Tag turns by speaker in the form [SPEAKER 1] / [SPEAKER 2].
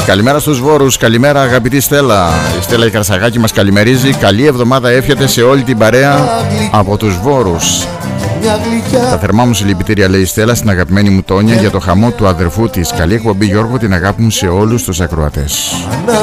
[SPEAKER 1] Καλημέρα στους Βόρους, καλημέρα αγαπητή Στέλλα. Η Στέλλα η Καρσαγάκη μας καλημερίζει. Καλή εβδομάδα εύχεται σε όλη την παρέα από τους Βόρους. Τα θερμά μου συλληπιτήρια, λέει η Στέλλα, στην αγαπημένη μου Τόνια για το χαμό του αδερφού της. Καλή εκπομπή, Γιώργο, την αγάπη μου σε όλους τους ακροατές.